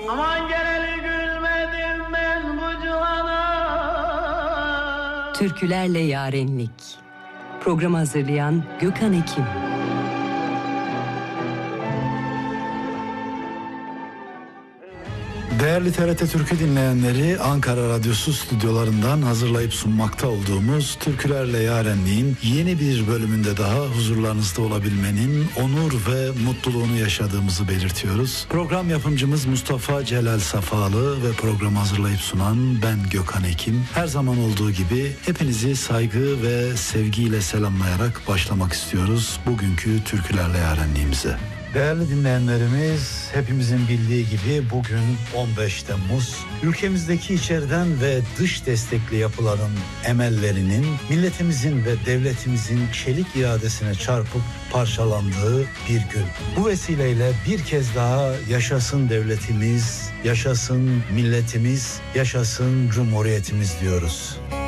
Aman geleli gülmedim ben bu cihana. Türkülerle Yarenlik. Programı hazırlayan Gökhan Ekim. Değerli TRT Türkü dinleyenleri, Ankara Radyosu stüdyolarından hazırlayıp sunmakta olduğumuz Türkülerle Yarenliğin yeni bir bölümünde daha huzurlarınızda olabilmenin onur ve mutluluğunu yaşadığımızı belirtiyoruz. Program yapımcımız Mustafa Celal Safalı ve programı hazırlayıp sunan ben Gökhan Ekim. Her zaman olduğu gibi hepinizi saygı ve sevgiyle selamlayarak başlamak istiyoruz bugünkü Türkülerle Yarenliğimize. Değerli dinleyenlerimiz, hepimizin bildiği gibi bugün 15 Temmuz, ülkemizdeki içeriden ve dış destekli yapıların emellerinin, milletimizin ve devletimizin çelik iradesine çarpıp parçalandığı bir gün. Bu vesileyle bir kez daha yaşasın devletimiz, yaşasın milletimiz, yaşasın cumhuriyetimiz diyoruz.